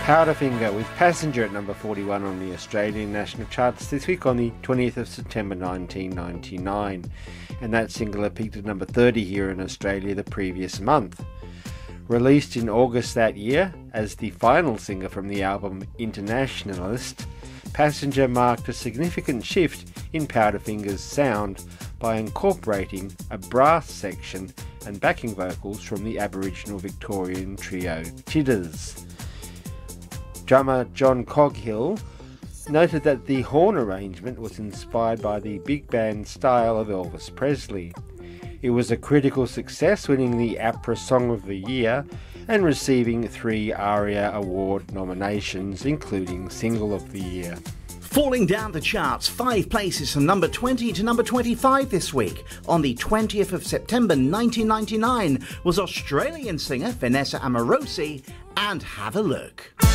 Powderfinger with Passenger at number 41 on the Australian national charts this week on the 20th of September 1999, and that single had peaked at number 30 here in Australia the previous month. Released in August that year as the final single from the album Internationalist, Passenger marked a significant shift in Powderfinger's sound by incorporating a brass section and backing vocals from the Aboriginal Victorian trio Chidders. Drummer John Coghill noted that the horn arrangement was inspired by the big band style of Elvis Presley. It was a critical success, winning the APRA Song of the Year and receiving 3 ARIA Award nominations, including Single of the Year. Falling down the charts 5 places from number 20 to number 25 this week. On the 20th of September 1999 was Australian singer Vanessa Amorosi and Have a Look.